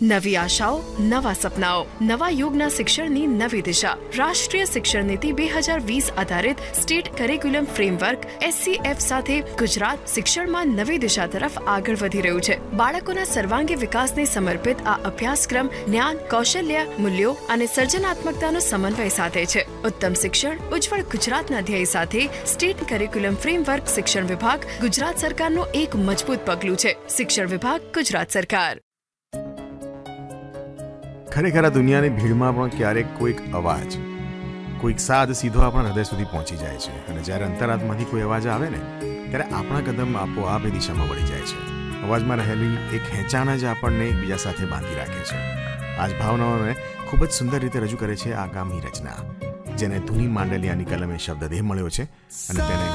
નવી આશાઓ, નવા સપનાઓ, નવા યુગના શિક્ષણની નવી દિશા. રાષ્ટ્રીય શિક્ષણ નીતિ 2020 આધારિત સ્ટેટ કરિક્યુલમ ફ્રેમવર્ક SCF સાથે ગુજરાત શિક્ષણમાં નવી દિશા તરફ આગળ વધી રહ્યું છે. બાળકોના સર્વાંગી વિકાસને સમર્પિત આ અભ્યાસક્રમ જ્ઞાન, કૌશલ્ય, મૂલ્યો અને સર્જનાત્મકતાનો સમન્વય સાધે છે. ઉત્તમ શિક્ષણ, ઉજ્જવળ ગુજરાતના ધ્યેય સાથે સ્ટેટ કરિક્યુલમ ફ્રેમવર્ક શિક્ષણ વિભાગ ગુજરાત સરકારનું એક મજબૂત પગલું છે. શિક્ષણ વિભાગ, ગુજરાત સરકાર. ખરેખર આ દુનિયાની ભીડમાં પણ ક્યારેક કોઈક અવાજ, કોઈક સાદ સીધો આપણા હૃદય સુધી પહોંચી જાય છે. અને જ્યારે અંતરાત્માથી કોઈ અવાજ આવે ને, ત્યારે આપણા કદમ આપોઆપ એ દિશામાં વળી જાય છે. અવાજમાં રહેલી એક ખેંચાણ જ આપણને એકબીજા સાથે બાંધી રાખે છે. આ જ ભાવનાઓને ખૂબ જ સુંદર રીતે રજૂ કરે છે આગામી રચના, જેને ધુની માંડલિયાની કલમે શબ્દદેહ મળ્યો છે અને તેને